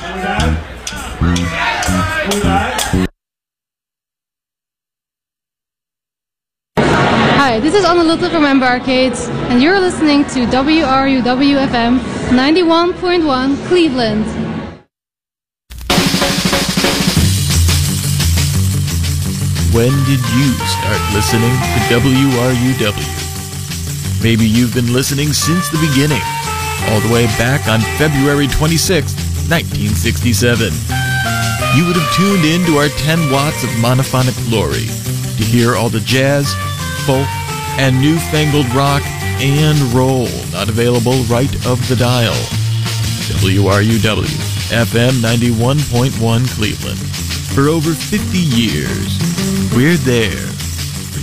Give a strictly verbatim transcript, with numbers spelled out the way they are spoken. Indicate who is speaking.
Speaker 1: Hi, this is Anna Lutte from Amber Arcades, and you're listening to W R U W F M ninety-one point one Cleveland.
Speaker 2: When did you start listening to W R U W? Maybe you've been listening since the beginning, all the way back on February twenty-sixth, nineteen sixty-seven. You would have tuned in to our ten watts of monophonic glory to hear all the jazz, folk, and newfangled rock and roll not available right of the dial. W R U W, F M ninety-one point one Cleveland. For over fifty years, we're there.